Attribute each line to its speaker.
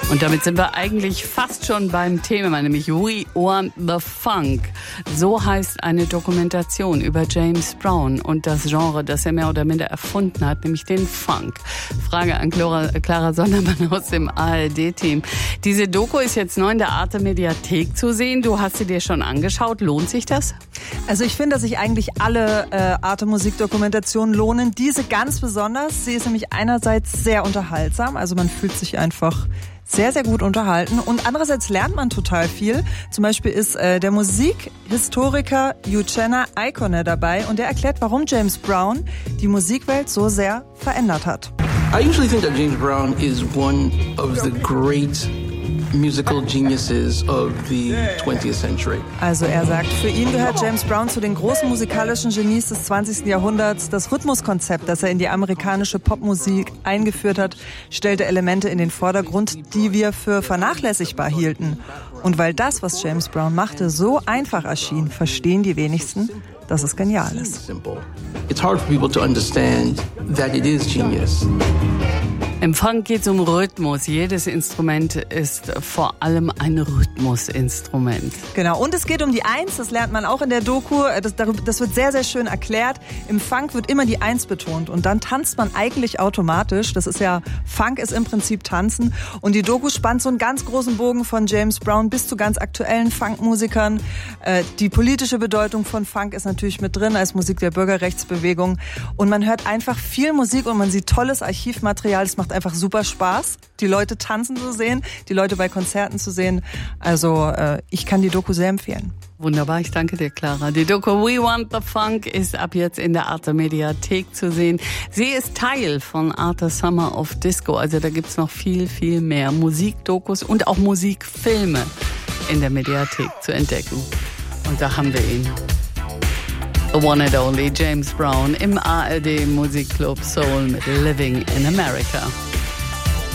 Speaker 1: Und damit sind wir eigentlich fast schon beim Thema, nämlich We Want the Funk. So heißt eine Dokumentation über James Brown und das Genre, das er mehr oder minder erfunden hat, nämlich den Funk. Frage an Clara Sondermann aus dem ARD-Team. Diese Doku ist jetzt neu in der Arte-Mediathek zu sehen. Du hast sie dir schon angeschaut. Lohnt sich das?
Speaker 2: Also ich finde, dass sich eigentlich alle Arte-Musik-Dokumentationen lohnen. Diese ganz besonders. Sie ist nämlich einerseits sehr unterhaltsam. Also man fühlt sich einfach sehr, sehr gut unterhalten. Und andererseits lernt man total viel. Zum Beispiel ist der Musikhistoriker Uchenna Icone dabei und der erklärt, warum James Brown die Musikwelt so sehr verändert hat.
Speaker 3: I usually think that James Brown is one of the great musical geniuses of the 20th century.
Speaker 2: Also er sagt, für ihn gehört James Brown zu den großen musikalischen Genies des 20. Jahrhunderts. Das Rhythmuskonzept, das er in die amerikanische Popmusik eingeführt hat, stellte Elemente in den Vordergrund, die wir für vernachlässigbar hielten. Und weil das, was James Brown machte, so einfach erschien, verstehen die wenigsten, dass es genial ist.
Speaker 3: It's hard for people to understand that it is genius.
Speaker 1: Im Funk geht es um Rhythmus. Jedes Instrument ist vor allem ein Rhythmusinstrument.
Speaker 2: Genau, und es geht um die Eins, das lernt man auch in der Doku. Das wird sehr, sehr schön erklärt. Im Funk wird immer die Eins betont und dann tanzt man eigentlich automatisch. Das ist ja, Funk ist im Prinzip Tanzen. Und die Doku spannt so einen ganz großen Bogen von James Brown bis zu ganz aktuellen Funkmusikern. Die politische Bedeutung von Funk ist natürlich mit drin als Musik der Bürgerrechtsbewegung. Und man hört einfach viel Musik und man sieht tolles Archivmaterial. Es macht einfach super Spaß, die Leute tanzen zu sehen, die Leute bei Konzerten zu sehen. Also ich kann die Doku sehr empfehlen.
Speaker 1: Wunderbar, ich danke dir, Clara. Die Doku We Want the Funk ist ab jetzt in der Arte-Mediathek zu sehen. Sie ist Teil von Arte Summer of Disco. Also da gibt's noch viel, viel mehr Musikdokus und auch Musikfilme in der Mediathek zu entdecken. Und da haben wir ihn. The one and only James Brown im ARD Musikclub Soul mit Living in America.